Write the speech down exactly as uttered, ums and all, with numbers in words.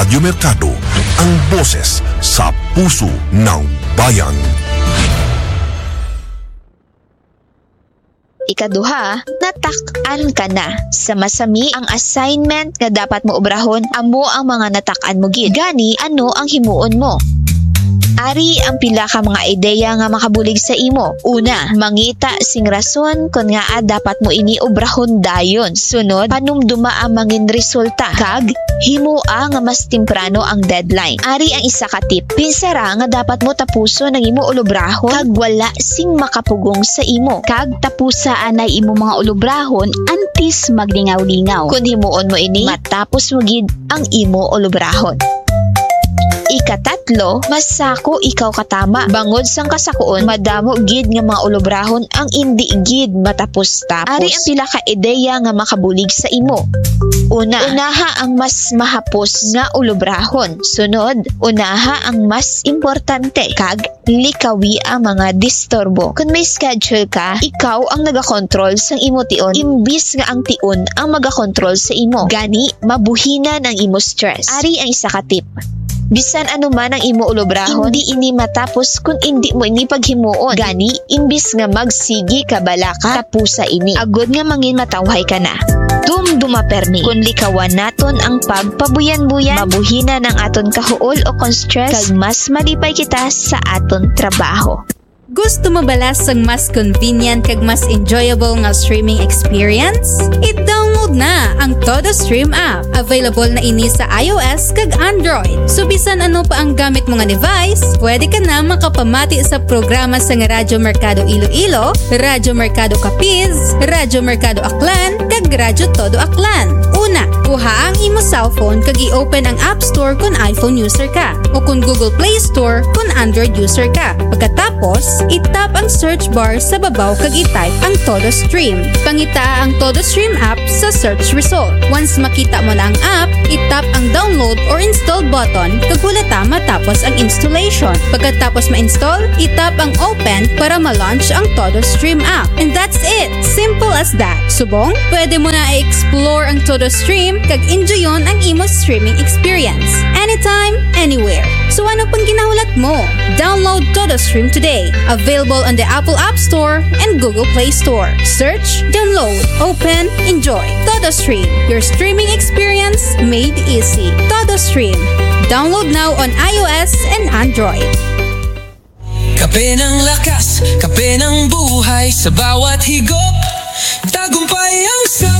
Radyo Mercado, ang boses sa puso ng bayan. Ikaduha, natak-an ka na. Sa masami ang assignment nga dapat mo obrahon, amo ang mga natak-an mo gid. Gani, ano ang himuon mo? Ari ang pila ka mga ideya nga makabulig sa imo. Una, mangita sing rason kung nga dapat mo ini obrahon dayon. Sunod, panumduma ang mangin resulta. Kag, himua nga mas temprano ang deadline. Ari ang isa ka tip. Pinsara nga dapat mo tapuso ng imo ulobrahon kag wala sing makapugong sa imo. Kag tapusaan ay imo mga ulobrahon antes maglingaw-lingaw. Kung himuon mo ini, matapos mo gid ang imo ulobrahon. Ikatatlo, masako ikaw katama. Bangod sang kasakuon, madamo gid nga mga ulobrahon ang indi gid matapos-tapos. Ari ang pila ka ideya nga makabulig sa imo. Una, unaha ang mas mahapos nga ulobrahon. Sunod, unaha ang mas importante. Kag, likawi ang mga disturbo. Kung may schedule ka, ikaw ang nagakontrol sang imo tion, imbis nga ang tion ang magakontrol sa imo. Gani, mabuhinan ang imo stress. Ari ang isa ka tip. Bisan ano man ang imo ulobrahon, hindi ini matapos kung hindi mo ini paghimuon. Gani, imbis nga magsigi ka bala ka, tapusa ini. Agod nga mangin matawhay ka na. Dumduma permi. Kung likawan naton ang pagpabuyan-buyan, mabuhina ng aton kahuol o kung stress, kag mas malipay kita sa aton trabaho. Gusto mo balas ang mas convenient kag mas enjoyable nga streaming experience? I-download na ang TodoStream app. Available na ini sa iOS kag Android. So bisan ano pa ang gamit mo nga device, pwede ka na makapamati sa programa sa nga Radyo Mercado Iloilo, Radyo Mercado Capiz, Radyo Mercado Aklan, kag Radyo Todo Aklan. Una, kuha ang imo cellphone kag i-open ang App Store kung iPhone user ka o kung Google Play Store kung Android user ka. Pagkatapos, i-tap ang search bar sa babaw kag i-type ang TodoStream. Pangita ang TodoStream app sa search result. Once makita mo na ang app, i-tap ang download or install button kag hulata matapos ang installation. Pagkatapos ma-install, i-tap ang open para ma-launch ang TodoStream app. And that's it! Simple as that. Subong, pwede mo na i-explore ang TodoStream kag enjoyon ang imo streaming experience. Anytime, anywhere. So ano pang ginahulat mo? Download TodoStream today. Available on the Apple App Store and Google Play Store. Search, download, open, enjoy. TodoStream, your streaming experience made easy. TodoStream. Download now on iOS and Android. Kape ng lakas, kape ng buhay, sa bawat higop, tagumpay ang sa